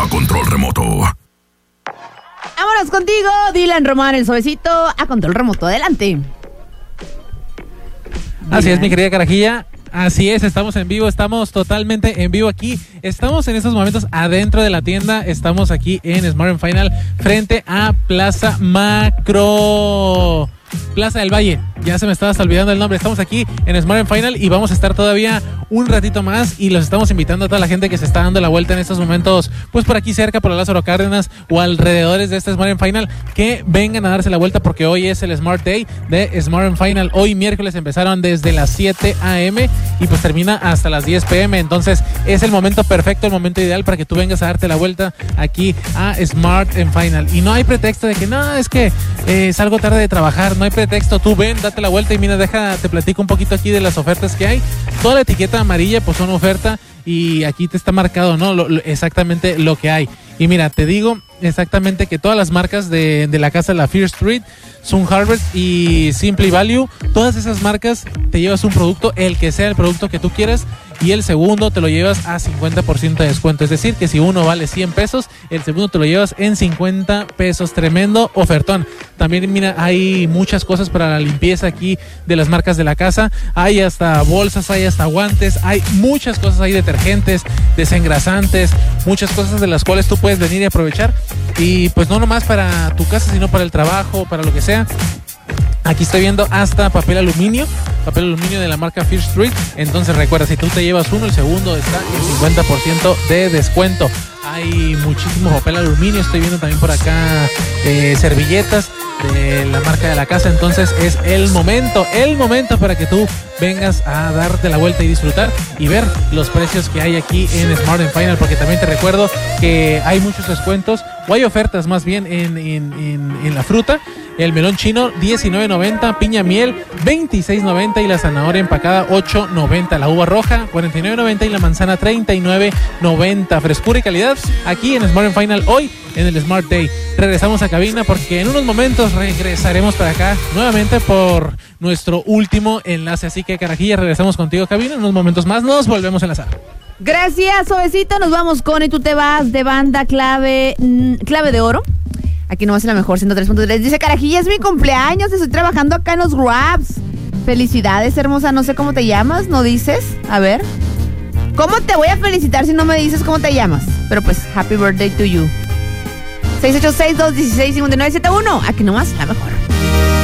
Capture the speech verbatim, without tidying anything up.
a control remoto. Vámonos contigo, Dylan Román, el suavecito, a control remoto. Adelante. Así es, mi querida Carajilla. Así es, estamos en vivo, estamos totalmente en vivo aquí. Estamos en estos momentos adentro de la tienda. Estamos aquí en Smart and Final frente a Plaza Macro. Plaza del Valle, ya se me estaba olvidando el nombre. Estamos aquí en Smart and Final y vamos a estar todavía un ratito más y los estamos invitando a toda la gente que se está dando la vuelta en estos momentos, pues por aquí cerca, por la Lázaro Cárdenas o alrededores de este Smart and Final, que vengan a darse la vuelta porque hoy es el Smart Day de Smart and Final. Hoy miércoles empezaron desde las siete a.m. y pues termina hasta las diez p.m. Entonces es el momento perfecto, el momento ideal para que tú vengas a darte la vuelta aquí a Smart and Final. Y no hay pretexto de que no, es que eh, salgo tarde de trabajar. No hay pretexto, tú ven, date la vuelta y mira, deja, te platico un poquito aquí de las ofertas que hay. Toda la etiqueta amarilla pues son oferta y aquí te está marcado, ¿no? Lo, lo, exactamente lo que hay. Y mira, te digo exactamente que todas las marcas de, de la casa de la Fear Street, Sun Harvest y Simply Value, todas esas marcas te llevas un producto, el que sea el producto que tú quieras, y el segundo te lo llevas a cincuenta por ciento de descuento. Es decir, que si uno vale cien pesos, el segundo te lo llevas en cincuenta pesos. Tremendo ofertón. También, mira, hay muchas cosas para la limpieza aquí de las marcas de la casa. Hay hasta bolsas, hay hasta guantes, hay muchas cosas, hay detergentes, desengrasantes, muchas cosas de las cuales tú puedes venir y aprovechar. Y pues no nomás para tu casa, sino para el trabajo, para lo que sea. Aquí estoy viendo hasta papel aluminio, papel aluminio de la marca Fear Street. Entonces recuerda, si tú te llevas uno, el segundo está en cincuenta por ciento de descuento. Hay muchísimo papel aluminio, estoy viendo también por acá eh, servilletas de la marca de la casa. Entonces es el momento, el momento para que tú vengas a darte la vuelta y disfrutar y ver los precios que hay aquí en Smart and Final, porque también te recuerdo que hay muchos descuentos, o hay ofertas más bien en, en, en, en la fruta. El melón chino diecinueve noventa, piña miel veintiséis noventa y la zanahoria empacada ocho noventa, la uva roja cuarenta y nueve noventa y la manzana treinta y nueve noventa. Frescura y calidad aquí en Smart and Final hoy en el Smart Day. Regresamos a cabina porque en unos momentos regresaremos para acá nuevamente por nuestro último enlace. Así que Carajilla, regresamos contigo a cabina. En unos momentos más nos volvemos a enlazar. Gracias, suavecito. Nos vamos con Y tú te vas de banda clave, mmm, clave de oro. Aquí nomás en la mejor ciento tres punto tres. Dice Carajilla, es mi cumpleaños, estoy trabajando acá en los Grabs. Felicidades, hermosa, no sé cómo te llamas, ¿no dices? A ver. ¿Cómo te voy a felicitar si no me dices cómo te llamas? Pero pues, happy birthday to you. seis ocho seis, dos uno seis, cinco nueve siete uno. Aquí nomás, la mejor.